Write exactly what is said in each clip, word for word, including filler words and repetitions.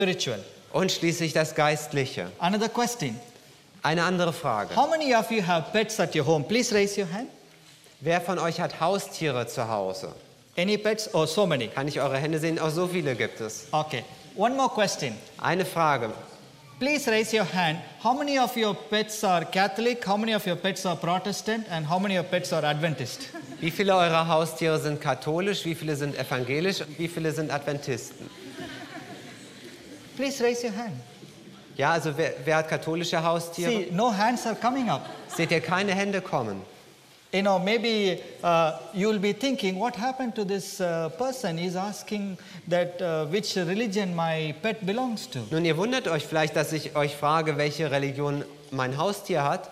spiritual. Und schließlich das Geistliche. Another question. Eine andere Frage. How many of you have pets at your home? Please raise your hand. Wer von euch hat Haustiere zu Hause? Any pets? Oh, so many. Kann ich eure Hände sehen? Auch so viele gibt es. Okay. One more question. Eine Frage. Please raise your hand. How many of your pets are Catholic? How many of your pets are Protestant? And how many of your pets are Adventist? Wie viele eurer Haustiere sind katholisch? Wie viele sind evangelisch? Und wie viele sind Adventisten? Please raise your hand. Ja, also wer, wer hat katholische Haustiere? See, no hands are coming up. Seht ihr keine Hände kommen? You know, maybe uh, you'll be thinking, what happened to this uh, person? He's asking that uh, which religion my pet belongs to. Nun, ihr wundert euch vielleicht, dass ich euch frage, welche Religion mein Haustier hat,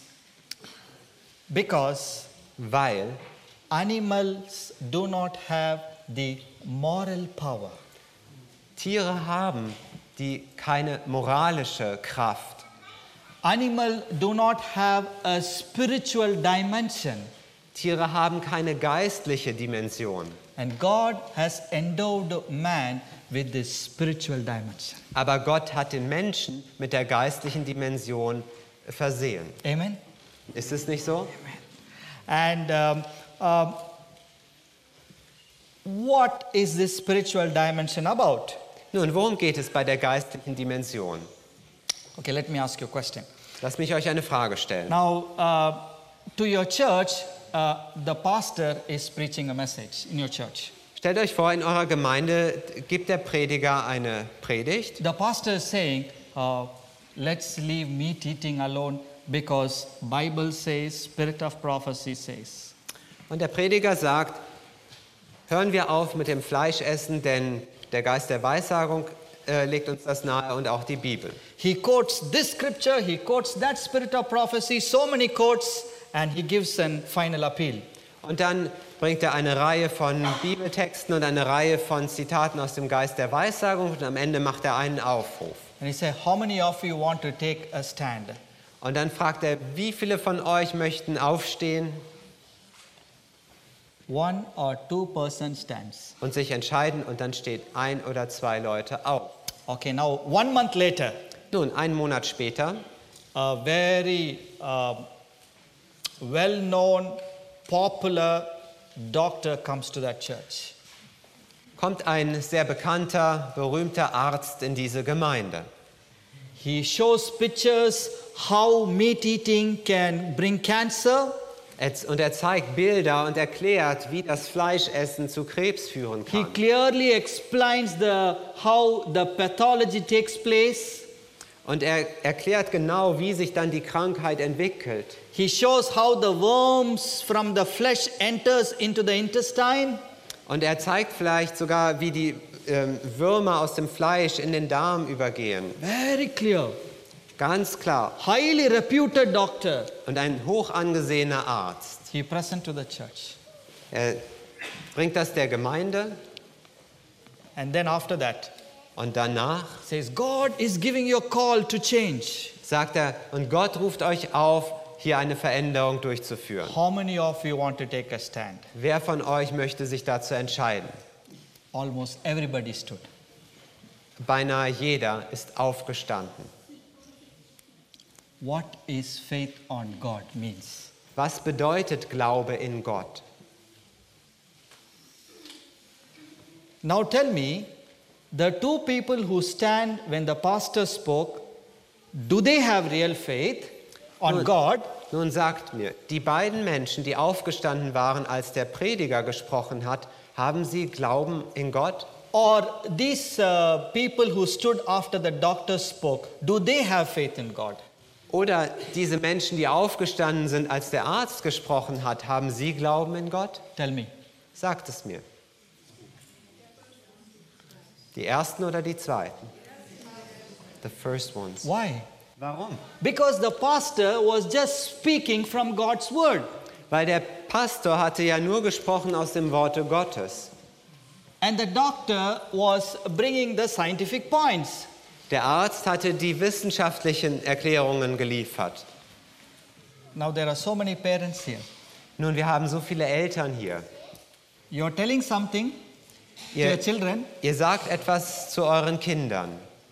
Because weil animals do not have the moral power. Tiere haben die keine moralische Kraft. Animals do not have a spiritual dimension. Tiere haben keine geistliche Dimension. And God has endowed man with this spiritual dimension. Aber Gott hat den Menschen mit der geistlichen Dimension versehen. Amen? Ist es nicht so? And um, um, what is this spiritual dimension about? Nun, worum geht es bei der geistlichen Dimension? Okay, let me ask you a question. Lasst mich euch eine Frage stellen. Now, uh, to your church, uh, the pastor is preaching a message in your church. Stellt euch vor, in eurer Gemeinde gibt der Prediger eine Predigt. The pastor is saying, uh, let's leave meat eating alone because Bible says, spirit of prophecy says. Und der Prediger sagt, hören wir auf mit dem Fleischessen, denn der Geist der Weissagung äh, legt uns das nahe und auch die Bibel. He quotes this scripture, he quotes that spirit of prophecy, so many quotes, and he gives a final appeal. Und dann bringt er eine Reihe von Bibeltexten und eine Reihe von Zitaten aus dem Geist der Weissagung und am Ende macht er einen Aufruf. And he said, how many of you want to take a stand? Und dann fragt er, wie viele von euch möchten aufstehen One or two person stands. und sich entscheiden und dann steht ein oder zwei Leute auf. Okay, now one month later, Nun, einen Monat später a very uh, well-known, popular doctor comes to that church. kommt ein sehr bekannter, berühmter Arzt in diese Gemeinde. He shows pictures how meat eating can bring cancer. Er- Und er zeigt Bilder und erklärt, wie das Fleischessen zu Krebs führen He kann. clearly explains the how the pathology takes place. Und er erklärt genau, wie sich dann die Krankheit entwickelt. He shows how the worms from the flesh enters into the intestine. Und er zeigt vielleicht sogar, wie die ähm, Würmer aus dem Fleisch in den Darm übergehen. Very clear. Ganz klar. Highly reputed doctor. Und ein hoch angesehener Arzt. He present to the church. Er bringt das der Gemeinde And then after that, und danach says, God is giving you a call to change. sagt er, und Gott ruft euch auf, hier eine Veränderung durchzuführen. How many of you want to take a stand? Wer von euch möchte sich dazu entscheiden? Almost everybody stood. Beinahe jeder ist aufgestanden. What is faith on God means? Was bedeutet Glaube in Gott? Now tell me, the two people who stand when the pastor spoke, do they have real faith on Nun- God? Nun sagt mir, die beiden Menschen, die aufgestanden waren, als der Prediger gesprochen hat, haben sie Glauben in Gott? Or these uh, people who stood after the doctor spoke, do they have faith in God? Oder diese Menschen, die aufgestanden sind, als der Arzt gesprochen hat, haben sie Glauben in Gott? Tell me. Sagt es mir. Die ersten oder die zweiten? The first ones. Why? Warum? Because the pastor was just speaking from God's word. Weil der Pastor hatte ja nur gesprochen aus dem Worte Gottes. And the doctor was bringing the scientific points. Der Arzt hatte die wissenschaftlichen Erklärungen geliefert. Now there are so many parents here. Nun, wir haben so viele Eltern hier. You're telling something to Ihr, your children, ihr sagt etwas zu euren Kindern.